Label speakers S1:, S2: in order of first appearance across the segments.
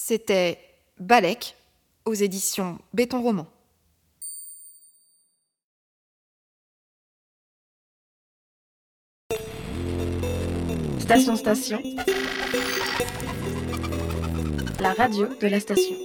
S1: C'était Balek aux éditions Béton Roman.
S2: Station, la radio de la station.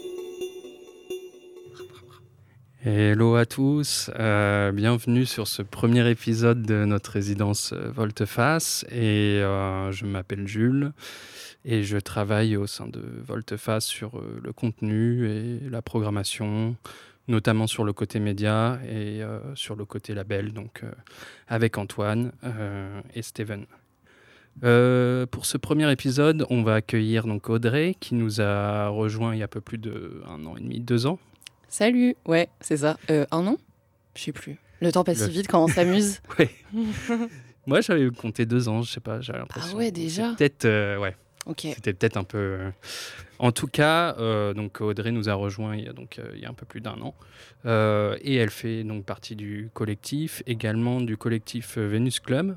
S3: Hello à tous, bienvenue sur ce premier épisode de notre résidence Volte-Face et je m'appelle Jules et je travaille au sein de Volte-Face sur le contenu et la programmation, notamment sur le côté média et sur le côté label, donc avec Antoine et Steven. Pour ce premier épisode, on va accueillir donc Audrey qui nous a rejoint il y a un peu plus d'1 an et demi, 2 ans.
S4: Salut, ouais, c'est ça. 1 an ? Je sais plus. Le temps passe si vite quand on s'amuse.
S3: Ouais. Moi, j'avais compté 2 ans, je sais pas, j'avais l'impression.
S4: Ah ouais, déjà ?
S3: C'est peut-être, ouais.
S4: Ok.
S3: C'était peut-être un peu... En tout cas, donc Audrey nous a rejoint il y a un peu plus d'1 an. Et elle fait donc partie du collectif, également du collectif Venus Club.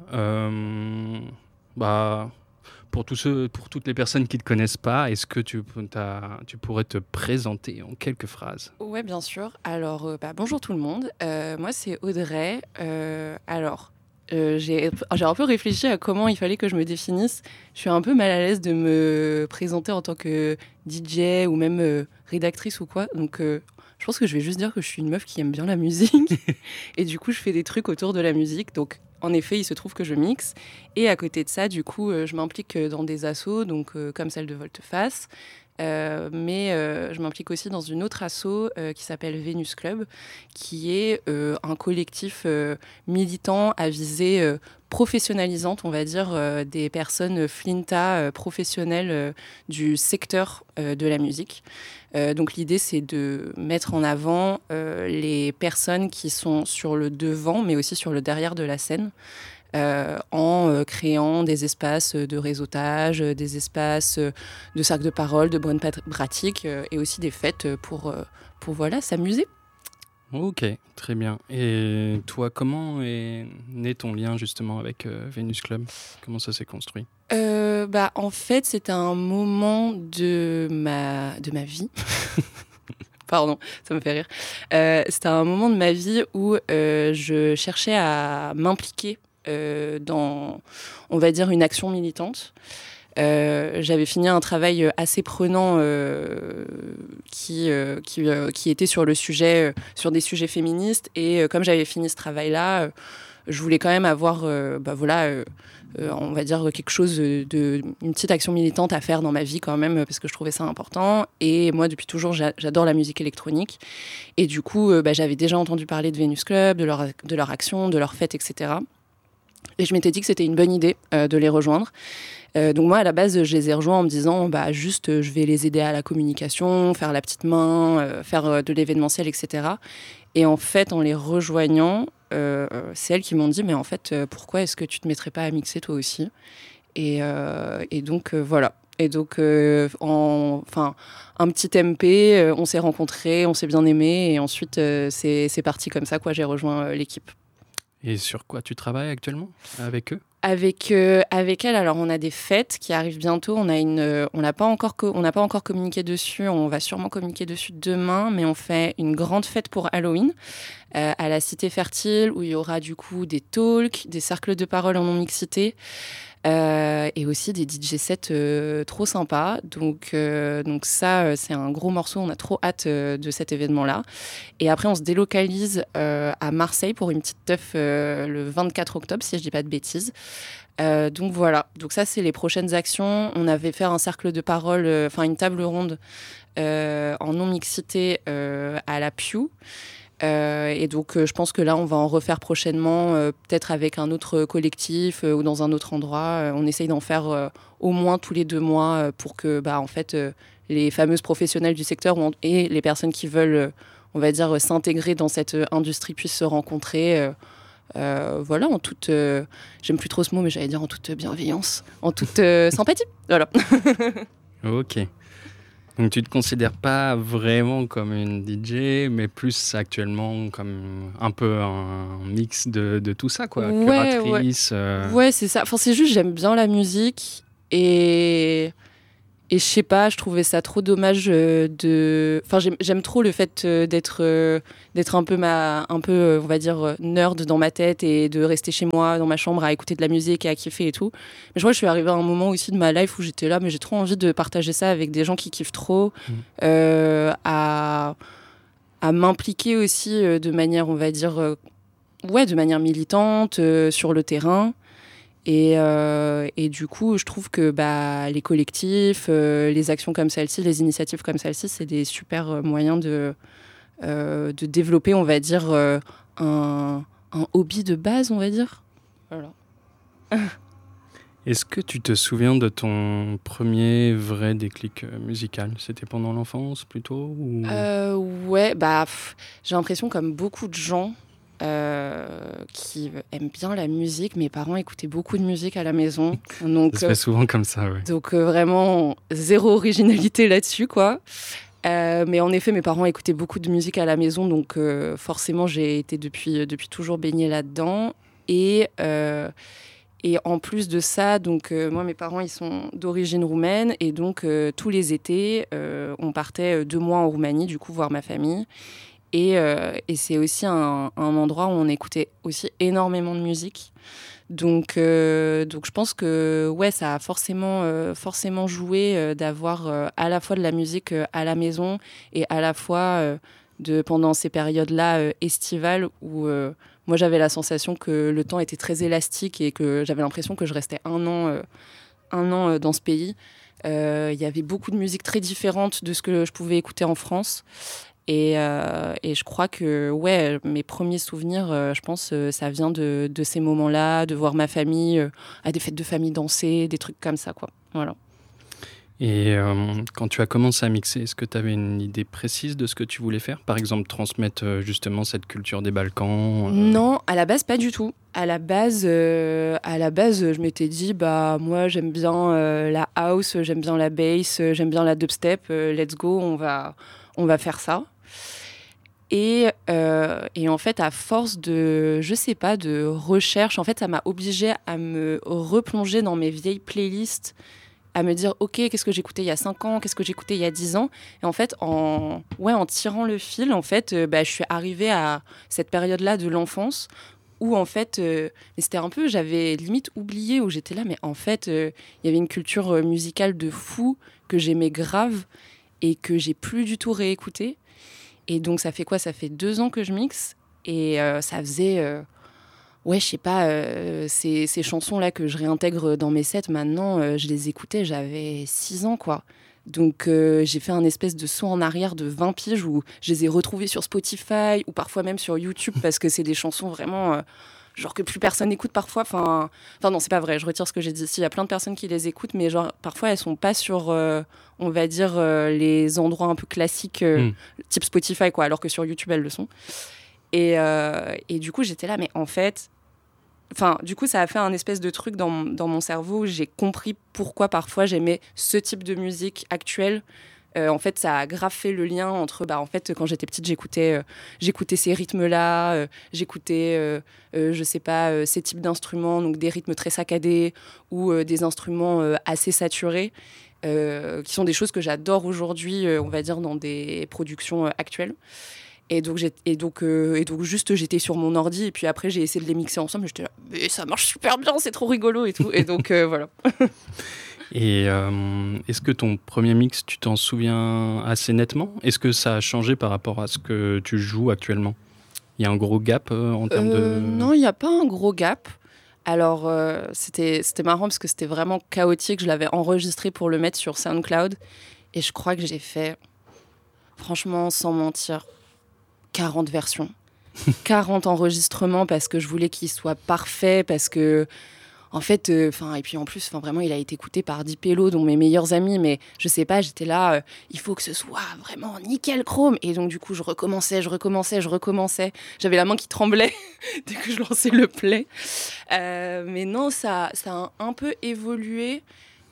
S3: Pour toutes les personnes qui ne te connaissent pas, est-ce que tu pourrais te présenter en quelques phrases ?
S4: Ouais, bien sûr. Alors, bonjour tout le monde. Moi, c'est Audrey. J'ai un peu réfléchi à comment il fallait que je me définisse. Je suis un peu mal à l'aise de me présenter en tant que DJ ou même rédactrice ou quoi. Donc, je pense que je vais juste dire que je suis une meuf qui aime bien la musique. Et du coup, je fais des trucs autour de la musique. Donc, en effet, il se trouve que je mixe. Et à côté de ça, du coup, je m'implique dans des assos, donc comme celle de Volte-Face. Mais je m'implique aussi dans une autre asso qui s'appelle Venus Club, qui est un collectif militant à visée professionnalisante, on va dire, des personnes flinta professionnelles du secteur de la musique. Donc l'idée, c'est de mettre en avant les personnes qui sont sur le devant, mais aussi sur le derrière de la scène. En créant des espaces de réseautage, des espaces de cercle de parole, de bonnes pratiques et aussi des fêtes pour voilà, s'amuser.
S3: Ok, très bien. Et toi, comment est né ton lien justement avec Venus Club ? Comment ça s'est construit ?
S4: En fait, c'était un moment de ma vie. Pardon, ça me fait rire. C'était un moment de ma vie où je cherchais à m'impliquer dans, on va dire, une action militante. J'avais fini un travail assez prenant qui était sur le sujet, sur des sujets féministes. Et comme j'avais fini ce travail-là, je voulais quand même avoir, on va dire, quelque chose une petite action militante à faire dans ma vie quand même, parce que je trouvais ça important. Et moi, depuis toujours, j'adore la musique électronique. Et du coup, j'avais déjà entendu parler de Venus Club, de leur action, de leurs fêtes, etc. Et je m'étais dit que c'était une bonne idée de les rejoindre. Donc moi, à la base, je les ai rejoints en me disant juste, je vais les aider à la communication, faire la petite main, faire de l'événementiel, etc. Et en fait, en les rejoignant, c'est elles qui m'ont dit, mais en fait, pourquoi est-ce que tu te mettrais pas à mixer toi aussi ? Et donc, voilà. Et donc, un petit MP, on s'est rencontrés, on s'est bien aimés. Et ensuite, c'est parti comme ça, quoi. J'ai rejoint l'équipe.
S3: Et sur quoi tu travailles actuellement avec eux ?
S4: Avec elle, alors on a des fêtes qui arrivent bientôt. On n'a pas encore communiqué dessus. On va sûrement communiquer dessus demain, mais on fait une grande fête pour Halloween à la Cité Fertile où il y aura du coup des talks, des cercles de parole en non-mixité. Et aussi des DJ sets trop sympas. Donc ça, c'est un gros morceau. On a trop hâte de cet événement-là. Et après, on se délocalise à Marseille pour une petite teuf le 24 octobre, si je dis pas de bêtises. Donc voilà. Donc ça, c'est les prochaines actions. On avait fait un cercle de parole, une table ronde en non-mixité à la Pew. Et donc, je pense que là, on va en refaire prochainement, peut-être avec un autre collectif ou dans un autre endroit. On essaye d'en faire au moins tous les 2 mois pour que, en fait, les fameuses professionnels du secteur et les personnes qui veulent, on va dire, s'intégrer dans cette industrie puissent se rencontrer. Voilà, en toute... j'aime plus trop ce mot, mais j'allais dire en toute bienveillance, en toute sympathie. Voilà.
S3: Ok. Donc tu ne te considères pas vraiment comme une DJ, mais plus actuellement comme un peu un mix de tout ça, quoi.
S4: Ouais,
S3: curatrice.
S4: Ouais, c'est ça. Enfin, c'est juste, j'aime bien la musique et je sais pas, je trouvais ça trop dommage Enfin, j'aime trop le fait d'être un peu, on va dire, nerd dans ma tête et de rester chez moi, dans ma chambre, à écouter de la musique et à kiffer et tout. Mais je crois que je suis arrivée à un moment aussi de ma life où j'étais là, mais j'ai trop envie de partager ça avec des gens qui kiffent trop, à m'impliquer aussi de manière, on va dire, de manière militante sur le terrain. Et du coup, je trouve que les collectifs, les actions comme celle-ci, les initiatives comme celle-ci, c'est des super moyens de développer, on va dire, un hobby de base, on va dire. Voilà.
S3: Est-ce que tu te souviens de ton premier vrai déclic musical ? C'était pendant l'enfance plutôt ou...
S4: Ouais, j'ai l'impression, comme beaucoup de gens, qui aiment bien la musique. Mes parents écoutaient beaucoup de musique à la maison. Donc,
S3: ça se fait souvent comme ça, ouais.
S4: Donc vraiment, zéro originalité là-dessus, quoi. Mais en effet, mes parents écoutaient beaucoup de musique à la maison. Donc forcément, j'ai été depuis toujours baignée là-dedans. Et en plus de ça, donc, moi, mes parents, ils sont d'origine roumaine. Et donc, tous les étés, on partait 2 mois en Roumanie, du coup, voir ma famille. Et c'est aussi un endroit où on écoutait aussi énormément de musique. Donc je pense que ça a forcément joué d'avoir à la fois de la musique à la maison et à la fois pendant ces périodes-là estivales où moi j'avais la sensation que le temps était très élastique et que j'avais l'impression que je restais un an dans ce pays. Il y avait beaucoup de musique très différente de ce que je pouvais écouter en France. Et je crois que mes premiers souvenirs, je pense, ça vient de ces moments-là, de voir ma famille à des fêtes de famille danser, des trucs comme ça, quoi. Voilà.
S3: Et quand tu as commencé à mixer, est-ce que tu avais une idée précise de ce que tu voulais faire ? Par exemple, transmettre justement cette culture des Balkans
S4: Non, à la base, pas du tout. À la base, je m'étais dit, moi, j'aime bien la house, j'aime bien la bass, j'aime bien la dubstep, let's go, on va faire ça. Et en fait, à force de recherche, en fait, ça m'a obligée à me replonger dans mes vieilles playlists, à me dire, OK, qu'est-ce que j'écoutais il y a 5 ans, qu'est-ce que j'écoutais il y a 10 ans. Et en fait, en tirant le fil, en fait, je suis arrivée à cette période-là de l'enfance où, en fait, mais c'était un peu, j'avais limite oublié, où j'étais là, mais en fait, il y avait une culture musicale de fou que j'aimais grave et que j'ai plus du tout réécouté. Et donc, ça fait quoi ? Ça fait 2 ans que je mixe. Et ça faisait... je sais pas, ces chansons-là que je réintègre dans mes sets, maintenant, je les écoutais, j'avais 6 ans, quoi. Donc, j'ai fait un espèce de saut en arrière de 20 piges où je les ai retrouvées sur Spotify ou parfois même sur YouTube parce que c'est des chansons vraiment... genre que plus personne n'écoute parfois. Enfin, non, c'est pas vrai, je retire ce que j'ai dit. Il y a plein de personnes qui les écoutent, mais genre, parfois, elles sont pas sur, on va dire, les endroits un peu classiques, type Spotify, quoi, alors que sur YouTube, elles le sont. Et du coup, j'étais là, mais en fait... Enfin, du coup, ça a fait un espèce de truc dans mon cerveau où j'ai compris pourquoi parfois j'aimais ce type de musique actuelle. En fait, ça a grave fait le lien entre... en fait, quand j'étais petite, j'écoutais ces rythmes-là, j'écoutais, je sais pas, ces types d'instruments, donc des rythmes très saccadés ou des instruments assez saturés, qui sont des choses que j'adore aujourd'hui, on va dire, dans des productions actuelles. Et donc juste, j'étais sur mon ordi, et puis après, j'ai essayé de les mixer ensemble, et j'étais là, mais ça marche super bien, c'est trop rigolo, et tout. Et donc, voilà.
S3: Et est-ce que ton premier mix, tu t'en souviens assez nettement ? Est-ce que ça a changé par rapport à ce que tu joues actuellement ? Il y a un gros gap en termes de...
S4: Non, il n'y a pas un gros gap. Alors, c'était marrant parce que c'était vraiment chaotique. Je l'avais enregistré pour le mettre sur SoundCloud. Et je crois que j'ai fait, franchement, sans mentir, 40 versions. 40 enregistrements parce que je voulais qu'il soit parfait, parce que... En fait, et puis en plus, vraiment, il a été écouté par 10 pélos, dont mes meilleurs amis, mais je sais pas, j'étais là, il faut que ce soit vraiment nickel chrome. Et donc, du coup, je recommençais. J'avais la main qui tremblait dès que je lançais le play. Mais non, ça a un peu évolué.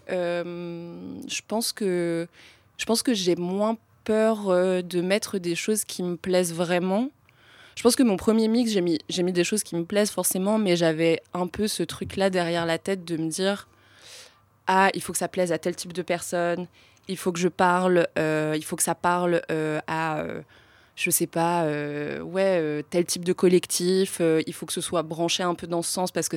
S4: Je pense que j'ai moins peur de mettre des choses qui me plaisent vraiment. Je pense que mon premier mix, j'ai mis des choses qui me plaisent forcément, mais j'avais un peu ce truc-là derrière la tête de me dire il faut que ça plaise à tel type de personne, il faut que je parle, il faut que ça parle à, je sais pas, tel type de collectif, il faut que ce soit branché un peu dans ce sens parce que